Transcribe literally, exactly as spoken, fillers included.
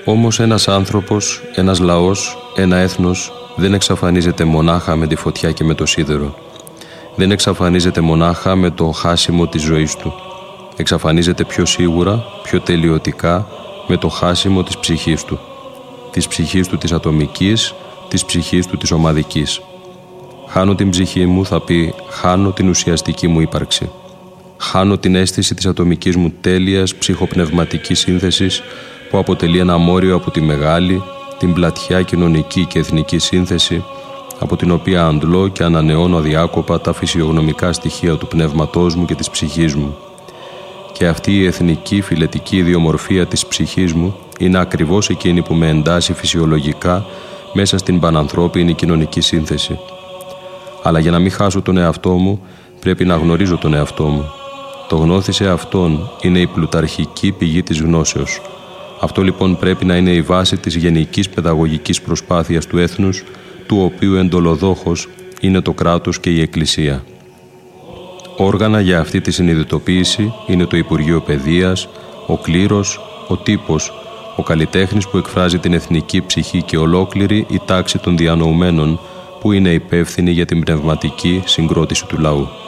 Όμως ένας άνθρωπος, ένας λαός, ένα έθνος δεν εξαφανίζεται μονάχα με τη φωτιά και με το σίδερο. Δεν εξαφανίζεται μονάχα με το χάσιμο της ζωής του. Εξαφανίζεται πιο σίγουρα, πιο τελειωτικά με το χάσιμο της ψυχής του. Της ψυχής του της ατομικής, της ψυχής του της ομαδικής. Χάνω την ψυχή μου, θα πει, χάνω την ουσιαστική μου ύπαρξη. Χάνω την αίσθηση της ατομικής μου τέλειας ψυχοπνευματικής σύνθεσης που αποτελεί ένα μόριο από τη μεγάλη, την πλατιά κοινωνική και εθνική σύνθεση από την οποία αντλώ και ανανεώνω αδιάκοπα τα φυσιογνωμικά στοιχεία του πνεύματός μου και της ψυχής μου. Και αυτή η εθνική φιλετική ιδιομορφία της ψυχής μου είναι ακριβώς εκείνη που με εντάσσει φυσιολογικά μέσα στην πανανθρώπινη κοινωνική σύνθεση. Αλλά για να μην χάσω τον εαυτό μου, πρέπει να γνωρίζω τον εαυτό μου. Το γνώθησε αυτόν είναι η πλουταρχική πηγή της γνώσεως. Αυτό λοιπόν πρέπει να είναι η βάση της γενικής παιδαγωγικής προσπάθειας του έθνους, του οποίου εντολοδόχος είναι το κράτος και η Εκκλησία. Όργανα για αυτή τη συνειδητοποίηση είναι το Υπουργείο Παιδείας, ο κλήρος, ο τύπος, ο καλλιτέχνης που εκφράζει την εθνική ψυχή και ολόκληρη η τάξη των διανοουμένων που είναι υπεύθυνη για την πνευματική συγκρότηση του λαού.